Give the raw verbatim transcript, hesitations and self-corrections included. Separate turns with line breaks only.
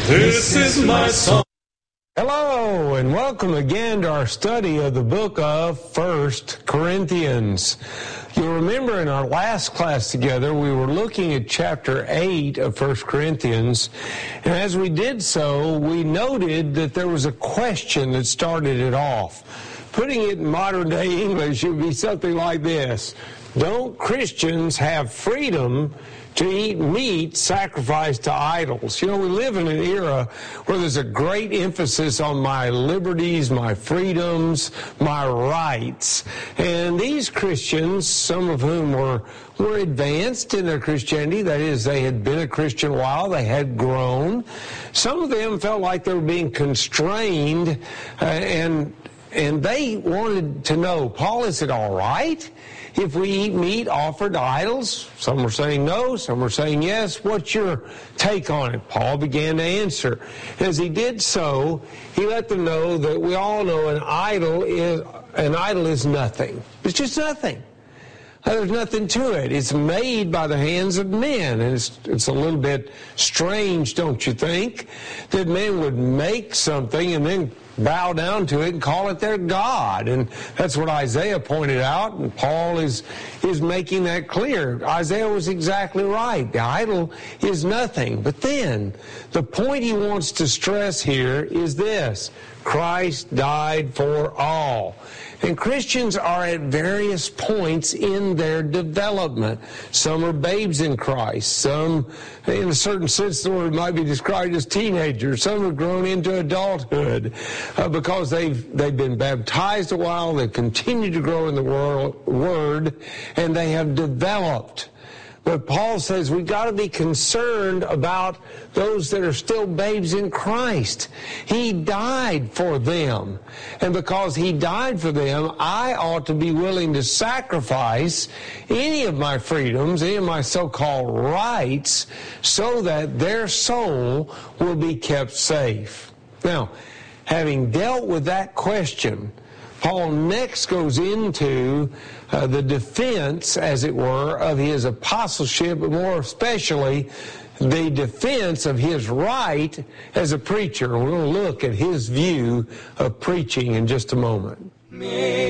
This is my song.
Hello, and welcome again to our study of the book of First Corinthians. You'll remember in our last class together, we were looking at chapter eight of First Corinthians, and as we did so, we noted that there was a question that started it off. Putting it in modern-day English, it would be something like this: don't Christians have freedom to eat meat sacrificed to idols? You know, we live in an era where there's a great emphasis on my liberties, my freedoms, my rights. And these Christians, some of whom were, were advanced in their Christianity, that is, they had been a Christian a while, they had grown. Some of them felt like they were being constrained, uh, and and they wanted to know, Paul, is it all right if we eat meat offered to idols? Some were saying no, some were saying yes. What's your take on it? Paul began to answer. As he did so, he let them know that we all know an idol is an idol is nothing. It's just nothing. There's nothing to it. It's made by the hands of men. And it's, it's a little bit strange, don't you think, that men would make something and then bow down to it and call it their God. And that's what Isaiah pointed out, and Paul is is making that clear. Isaiah was exactly right. The idol is nothing. But then, the point he wants to stress here is this: Christ died for all. And Christians are at various points in their development. Some are babes in Christ. Some, in a certain sense, the word might be described as teenagers. Some have grown into adulthood uh, because they've they've been baptized a while. They've continued to grow in the world, Word, and they have developed. But Paul says we've got to be concerned about those that are still babes in Christ. He died for them. And because he died for them, I ought to be willing to sacrifice any of my freedoms, any of my so-called rights, so that their soul will be kept safe. Now, having dealt with that question, Paul next goes into uh, the defense, as it were, of his apostleship, but more especially the defense of his right as a preacher. We're going to look at his view of preaching in just a moment.